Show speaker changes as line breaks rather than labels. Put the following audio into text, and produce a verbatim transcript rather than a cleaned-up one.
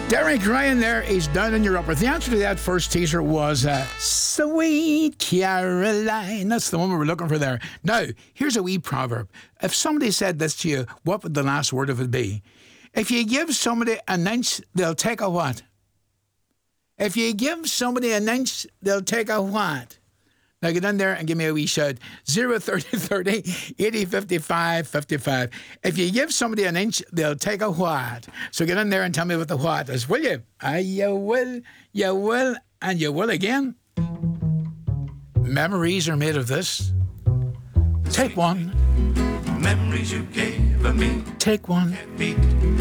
Derek Ryan there is Down in Your Upper. The answer to that first teaser was uh, Sweet Caroline. That's the one we were looking for there. Now, here's a wee proverb. If somebody said this to you, what would the last word of it be? If you give somebody an inch, they'll take a what? If you give somebody an inch, they'll take a what? Now get in there and give me a wee shout. zero thirty thirty eighty fifty-five fifty-five. If you give somebody an inch, they'll take a what? So get in there and tell me what the what is, will you? Ah, you will, you will, and you will again. Memories are made of this. Take one.
Memories you gave me.
Take one.